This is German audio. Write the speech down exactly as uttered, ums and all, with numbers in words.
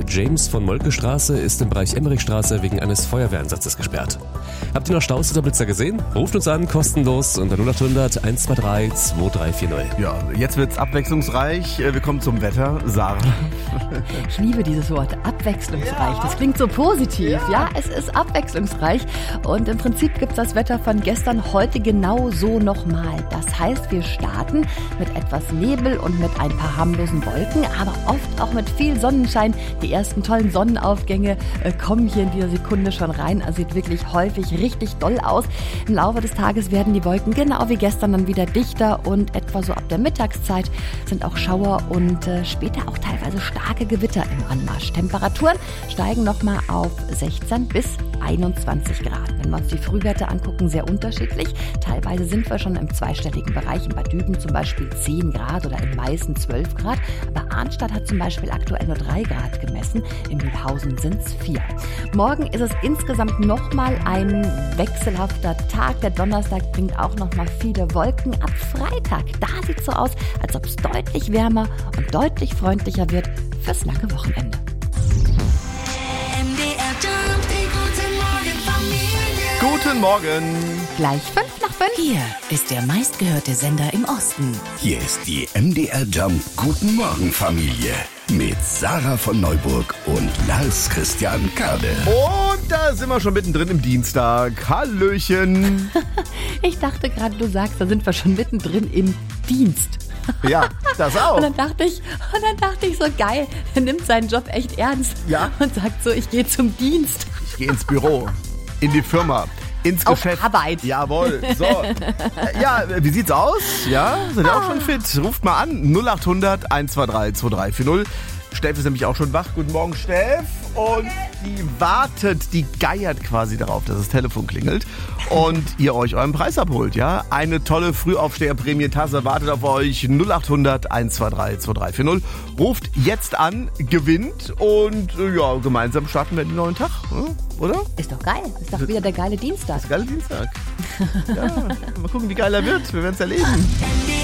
James von Moltke Straße ist im Bereich Emmerichstraße wegen eines Feuerwehreinsatzes gesperrt. Habt ihr noch Staus oder Blitzer gesehen? Ruft uns an, kostenlos unter null acht hundert eins zwei drei zwei drei vier null. Ja, jetzt wird's abwechslungsreich. Wir kommen zum Wetter. Sarah. Ich liebe dieses Wort, abwechslungsreich. Das klingt so positiv. Ja, ja es ist abwechslungsreich. Und im Prinzip gibt es das Wetter von gestern heute genau so nochmal. Das heißt, wir starten mit etwas Nebel und mit ein paar harmlosen Wolken, aber oft auch mit viel Sonnenschein. Die ersten tollen Sonnenaufgänge äh, kommen hier in dieser Sekunde schon rein. Also sieht wirklich häufig richtig doll aus. Im Laufe des Tages werden die Wolken genau wie gestern dann wieder dichter und etwa so ab der Mittagszeit sind auch Schauer und äh, später auch teilweise starke Gewitter im Anmarsch. Temperaturen steigen nochmal auf sechzehn bis einundzwanzig Grad. Wenn wir uns die Frühwerte angucken, sehr unterschiedlich. Teilweise sind wir schon im zweistelligen Bereich. In Bad Düben zum Beispiel zehn Grad oder in Meißen zwölf Grad. Aber Arnstadt hat zum Beispiel aktuell nur drei Grad gemessen. In Mühlhausen sind es vier. Morgen ist es insgesamt nochmal ein wechselhafter Tag. Der Donnerstag bringt auch nochmal viele Wolken. Ab Freitag, da sieht es so aus, als ob es deutlich wärmer und deutlich freundlicher wird fürs lange Wochenende. Guten Morgen. Gleich fünf nach fünf. Hier ist der meistgehörte Sender im Osten. Hier ist die M D R Jump Guten Morgen Familie mit Sarah von Neuburg und Lars Christian Kade. Und da sind wir schon mittendrin im Dienstag. Hallöchen. Ich dachte gerade, du sagst, da sind wir schon mittendrin im Dienst. Ja, das auch. Und dann dachte ich, und dann dachte ich so, geil, er nimmt seinen Job echt ernst. Ja. Und sagt so, ich gehe zum Dienst. Ich gehe ins Büro, in die Firma, ins Auf Geschäft. Arbeit. Jawohl. So. Ja, wie sieht's aus? Ja, seid ihr auch schon fit? Ruft mal an. null acht hundert eins zwei drei zwei drei vier null. Steff ist nämlich auch schon wach. Guten Morgen, Steff. Und die wartet, die geiert quasi darauf, dass das Telefon klingelt und ihr euch euren Preis abholt, ja? Eine tolle Frühaufsteher-Prämientasse wartet auf euch. null acht hundert eins zwei drei zwei drei vier null. Ruft jetzt an, gewinnt und ja, gemeinsam starten wir den neuen Tag, oder? Ist doch geil. Ist doch wieder der geile Dienstag. Das ist geile Dienstag. Ja, mal gucken, wie geil er wird. Wir werden es erleben.